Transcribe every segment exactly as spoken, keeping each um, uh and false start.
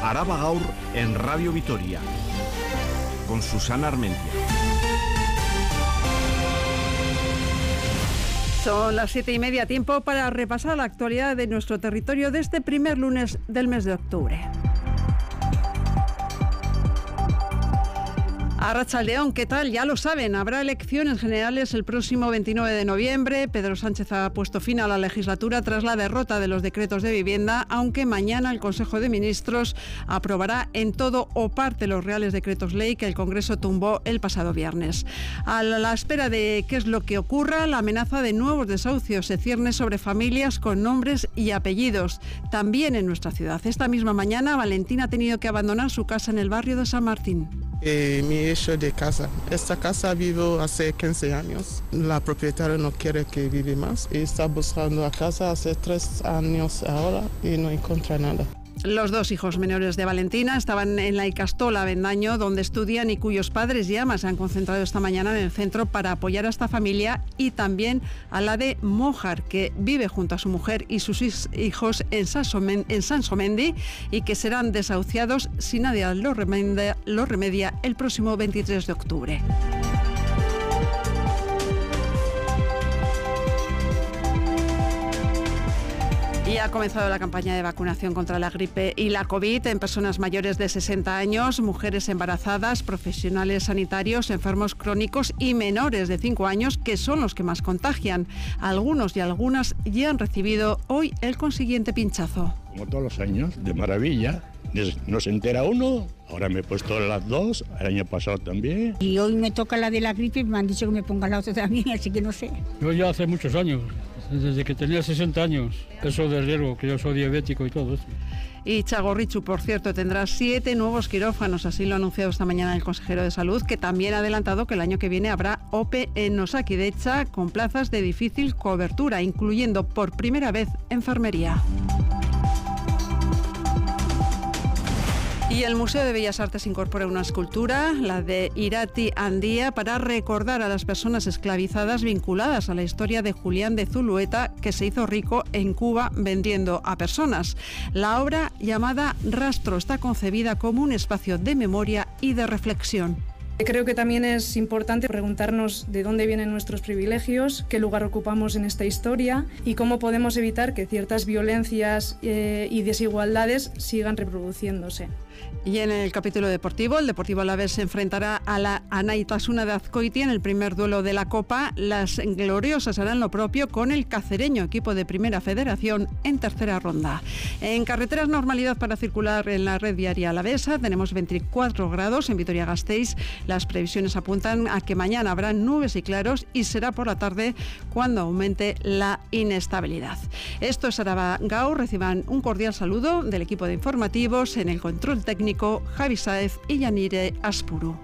Araba Gaur en Radio Vitoria, con Susana Armentia. Son las siete y media, tiempo para repasar la actualidad de nuestro territorio de este primer lunes del mes de octubre. Arratsaldeón, ¿qué tal? Ya lo saben, habrá elecciones generales el próximo veintinueve de noviembre. Pedro Sánchez ha puesto fin a la legislatura tras la derrota de los decretos de vivienda, aunque mañana el Consejo de Ministros aprobará en todo o parte los reales decretos ley que el Congreso tumbó el pasado viernes. A la espera de qué es lo que ocurra, la amenaza de nuevos desahucios se cierne sobre familias con nombres y apellidos, también en nuestra ciudad. Esta misma mañana, Valentina ha tenido que abandonar su casa en el barrio de San Martín. Eh, mi hecho de casa. Esta casa vivo hace quince años. La propietaria no quiere que vive más y está buscando a casa hace tres años ahora y no encuentra nada. Los dos hijos menores de Valentina estaban en la Icastola Avendaño, donde estudian y cuyos padres y amas se han concentrado esta mañana en el centro para apoyar a esta familia y también a la de Mójar, que vive junto a su mujer y sus hijos en Sansomendi y que serán desahuciados si nadie lo remedia, lo remedia el próximo veintitrés de octubre. Y ha comenzado la campaña de vacunación contra la gripe y la COVID en personas mayores de sesenta años, mujeres embarazadas, profesionales sanitarios, enfermos crónicos y menores de cinco años, que son los que más contagian. Algunos y algunas ya han recibido hoy el consiguiente pinchazo. Como todos los años, de maravilla. No se entera uno, ahora me he puesto las dos, el año pasado también. Y hoy me toca la de la gripe y me han dicho que me ponga la otra también, así que no sé. Yo ya hace muchos años, desde que tenía sesenta años, eso de riesgo, que yo soy diabético y todo eso. Y Txagorritxu, por cierto, tendrá siete nuevos quirófanos, así lo ha anunciado esta mañana el consejero de Salud, que también ha adelantado que el año que viene habrá O P E en Osakidetza con plazas de difícil cobertura, incluyendo por primera vez enfermería. Y el Museo de Bellas Artes incorpora una escultura, la de Irati Andía, para recordar a las personas esclavizadas vinculadas a la historia de Julián de Zulueta, que se hizo rico en Cuba vendiendo a personas. La obra, llamada Rastro, está concebida como un espacio de memoria y de reflexión. Creo que también es importante preguntarnos de dónde vienen nuestros privilegios, qué lugar ocupamos en esta historia y cómo podemos evitar que ciertas violencias eh, y desigualdades sigan reproduciéndose. Y en el capítulo deportivo, el Deportivo Alavés se enfrentará a la Anaitasuna de Azkoitia en el primer duelo de la Copa. Las gloriosas harán lo propio con el Cacereño, equipo de Primera Federación, en tercera ronda. En carreteras, normalidad para circular en la red viaria alavesa. Tenemos veinticuatro grados en Vitoria-Gasteiz. Las previsiones apuntan a que mañana habrá nubes y claros y será por la tarde cuando aumente la inestabilidad. Esto es Araba Gaur. Reciban un cordial saludo del equipo de informativos, en el control técnico Javi Sáez y Yanire Aspuru.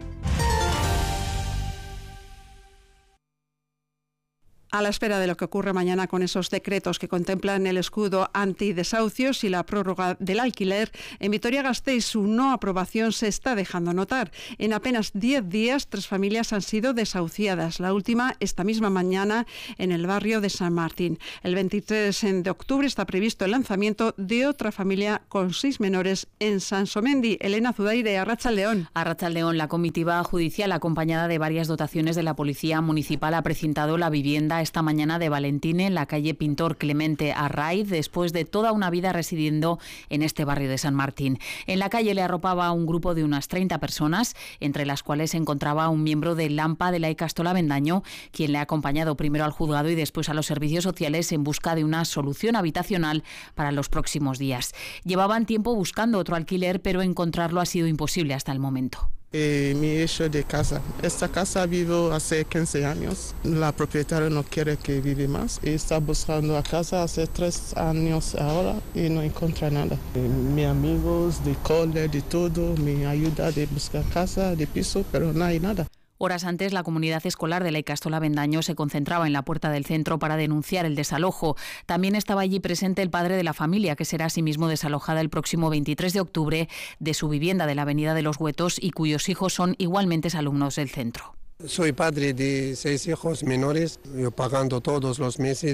A la espera de lo que ocurre mañana con esos decretos que contemplan el escudo antidesahucios y la prórroga del alquiler, en Vitoria-Gasteiz su no aprobación se está dejando notar. En apenas diez días, tres familias han sido desahuciadas, la última esta misma mañana en el barrio de San Martín. El veintitrés de octubre está previsto el lanzamiento de otra familia con seis menores en Sansomendi. Elena Zudaire, Arratsaldeón. Arratsaldeón, la comitiva judicial acompañada de varias dotaciones de la Policía Municipal ha precintado la vivienda esta mañana de Valentine en la calle Pintor Clemente Arraiz, después de toda una vida residiendo en este barrio de San Martín. En la calle le arropaba un grupo de unas treinta personas, entre las cuales se encontraba un miembro del AMPA de la Icastola Avendaño, quien le ha acompañado primero al juzgado y después a los servicios sociales en busca de una solución habitacional para los próximos días. Llevaban tiempo buscando otro alquiler, pero encontrarlo ha sido imposible hasta el momento. Eh, mi hecho de casa. Esta casa vivo hace quince años. La propietaria no quiere que vive más y está buscando a casa hace tres años ahora y no encuentra nada. Eh, mis amigos de cole, de todo, me ayuda de buscar casa, de piso, pero no hay nada. Horas antes, la comunidad escolar de la Icastola Avendaño se concentraba en la puerta del centro para denunciar el desalojo. También estaba allí presente el padre de la familia, que será asimismo desalojada el próximo veintitrés de octubre de su vivienda de la Avenida de los Huetos y cuyos hijos son igualmente alumnos del centro. Soy padre de seis hijos menores, yo pagando todos los meses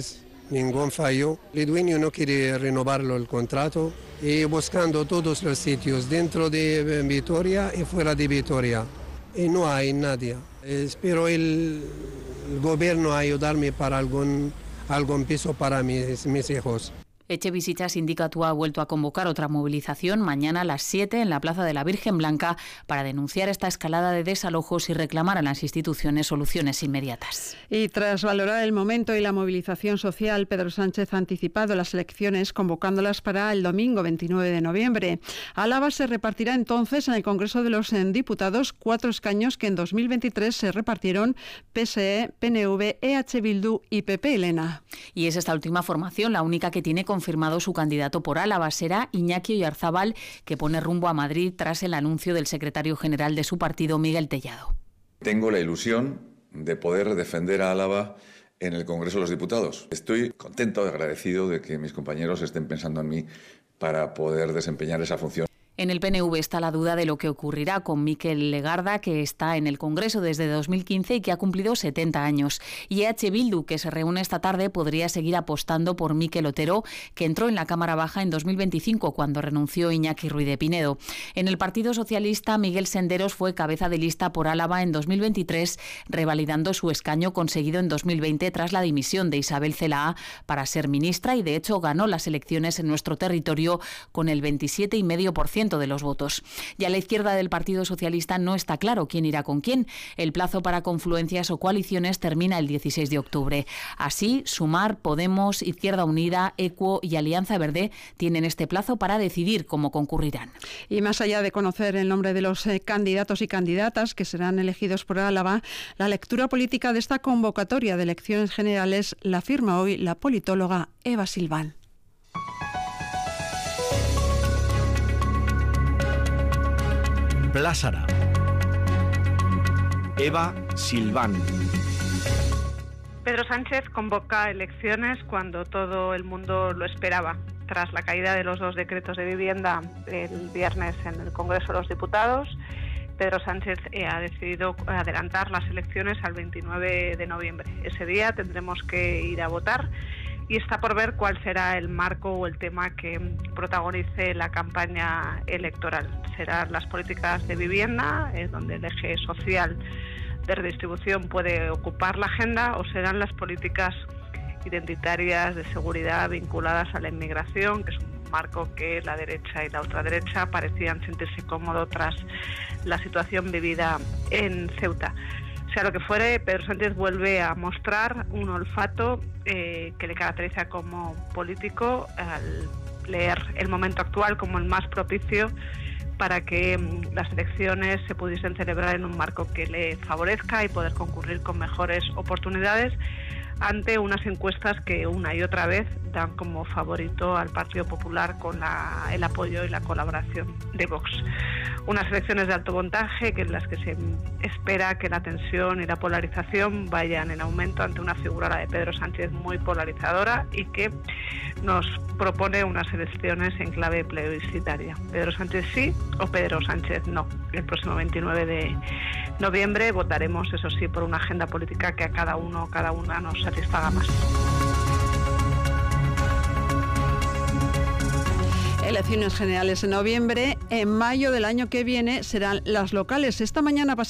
ningún fallo. El dueño no quiere renovarlo el contrato y buscando todos los sitios dentro de Vitoria y fuera de Vitoria. Y no hay nadie. Espero el, el gobierno ayudarme para algún, algún piso para mis, mis hijos. Etxebizitza Sindikatua ha vuelto a convocar otra movilización mañana a las siete en la Plaza de la Virgen Blanca para denunciar esta escalada de desalojos y reclamar a las instituciones soluciones inmediatas. Y tras valorar el momento y la movilización social, Pedro Sánchez ha anticipado las elecciones convocándolas para el domingo veintinueve de noviembre. Álava se repartirá entonces en el Congreso de los Diputados cuatro escaños que en dos mil veintitrés se repartieron P S E, P N V, E H Bildu y P P, Elena. Y es esta última formación la única que tiene confirmado su candidato por Álava. Será Iñaki Oyarzábal, que pone rumbo a Madrid tras el anuncio del secretario general de su partido, Miguel Tellado. Tengo la ilusión de poder defender a Álava en el Congreso de los Diputados. Estoy contento y agradecido de que mis compañeros estén pensando en mí para poder desempeñar esa función. En el P N V está la duda de lo que ocurrirá con Mikel Legarda, que está en el Congreso desde dos mil quince y que ha cumplido setenta años. Y E H Bildu, que se reúne esta tarde, podría seguir apostando por Mikel Otero, que entró en la Cámara Baja en dos mil veinticinco, cuando renunció Iñaki Ruiz de Pinedo. En el Partido Socialista, Miguel Senderos fue cabeza de lista por Álava en dos mil veintitrés, revalidando su escaño conseguido en dos mil veinte tras la dimisión de Isabel Celaá para ser ministra, y de hecho ganó las elecciones en nuestro territorio con el veintisiete coma cinco por ciento de los votos. Y a la izquierda del Partido Socialista no está claro quién irá con quién. El plazo para confluencias o coaliciones termina el dieciséis de octubre. Así, Sumar, Podemos, Izquierda Unida, Equo y Alianza Verde tienen este plazo para decidir cómo concurrirán. Y más allá de conocer el nombre de los eh, candidatos y candidatas que serán elegidos por Álava, la lectura política de esta convocatoria de elecciones generales la firma hoy la politóloga Eva Silván. Plásara. Eva Silván. Pedro Sánchez convoca elecciones cuando todo el mundo lo esperaba. Tras la caída de los dos decretos de vivienda el viernes en el Congreso de los Diputados, Pedro Sánchez eh, ha decidido adelantar las elecciones al veintinueve de noviembre. Ese día tendremos que ir a votar y está por ver cuál será el marco o el tema que protagonice la campaña electoral. Serán las políticas de vivienda, eh, donde el eje social de redistribución puede ocupar la agenda, o serán las políticas identitarias de seguridad vinculadas a la inmigración, que es un marco que la derecha y la ultraderecha parecían sentirse cómodos tras la situación vivida en Ceuta. Sea lo que fuere, Pedro Sánchez vuelve a mostrar un olfato eh, que le caracteriza como político al leer el momento actual como el más propicio para que mm, las elecciones se pudiesen celebrar en un marco que le favorezca y poder concurrir con mejores oportunidades ante unas encuestas que una y otra vez dan como favorito al Partido Popular con la, el apoyo y la colaboración de Vox. Unas elecciones de alto voltaje que en las que se espera que la tensión y la polarización vayan en aumento ante una figura, la de Pedro Sánchez, muy polarizadora y que nos propone unas elecciones en clave plebiscitaria. Pedro Sánchez sí o Pedro Sánchez no. El próximo veintinueve de noviembre votaremos, eso sí, por una agenda política que a cada uno o cada una nos satisfaga más. Elecciones generales en noviembre. En mayo del año que viene serán las locales. Esta mañana pasada